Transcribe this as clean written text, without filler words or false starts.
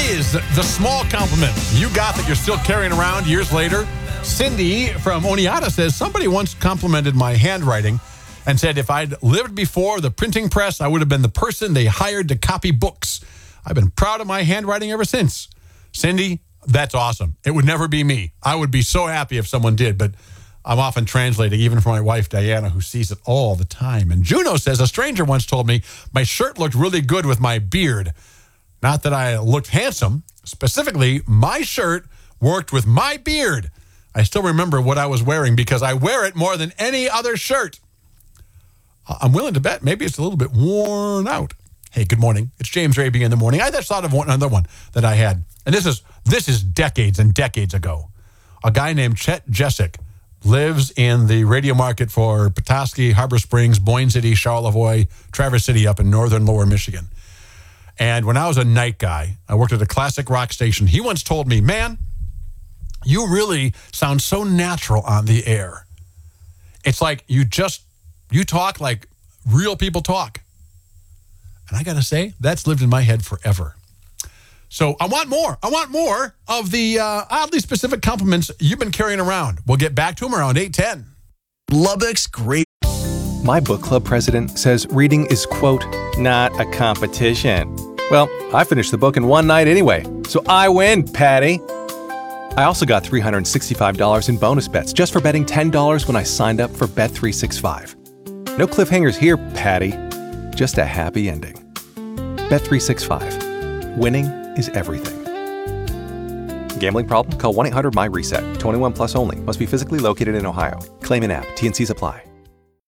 is the small compliment you got that you're still carrying around years later? Cindy from Oneonta says, somebody once complimented my handwriting and said if I'd lived before the printing press, I would have been the person they hired to copy books. I've been proud of my handwriting ever since. Cindy, that's awesome. It would never be me. I would be so happy if someone did, but I'm often translating, even for my wife, Diana, who sees it all the time. And Juno says, a stranger once told me my shirt looked really good with my beard. Not that I looked handsome. Specifically, my shirt worked with my beard. I still remember what I was wearing because I wear it more than any other shirt. I'm willing to bet maybe it's a little bit worn out. Hey, good morning. It's James Raby in the morning. I just thought of another one that I had. And this is decades and decades ago. A guy named Chet Jessic lives in the radio market for Petoskey, Harbor Springs, Boyne City, Charlevoix, Traverse City up in northern lower Michigan. And when I was a night guy, I worked at a classic rock station. He once told me, man, you really sound so natural on the air. It's like you talk like real people talk. And I got to say, that's lived in my head forever. So I want more. I want more of the oddly specific compliments you've been carrying around. We'll get back to them around 8:10. Lubbock's great. My book club president says reading is, quote, not a competition. Well, I finished the book in one night anyway, so I win, Patty. I also got $365 in bonus bets just for betting $10 when I signed up for Bet365. No cliffhangers here, Patty. Just a happy ending. Bet365. Winning is everything. Gambling problem? Call 1-800-MY-RESET. 21 plus only. Must be physically located in Ohio. Claim in app. T&Cs apply.